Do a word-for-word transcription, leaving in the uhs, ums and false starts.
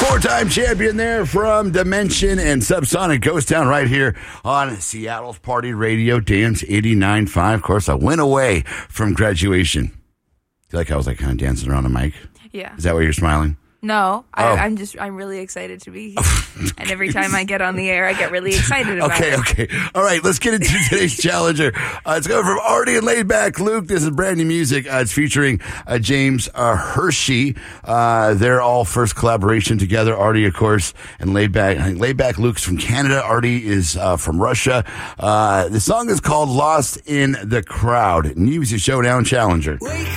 Four-time champion there from Dimension and Subsonic Ghost Town right here on Seattle's Party Radio, Dance eighty-nine point five. Of course, I went away from graduation. Do you like how I was like kind of dancing around the mic? Yeah. Is that why you're smiling? No, I, Oh. I'm just, I'm really excited to be here. And every time I get on the air, I get really excited about Okay, it. okay. All right, let's get into today's challenger. Uh, it's going from Artie and Laidback Luke. This is brand new music. Uh, it's featuring uh, James uh, Hershey. Uh, they're all first collaboration together. Artie, of course, and Laidback. I think Laidback Luke's from Canada. Artie is uh, from Russia. Uh, the song is called Lost in the Crowd. Music Showdown Challenger. Wake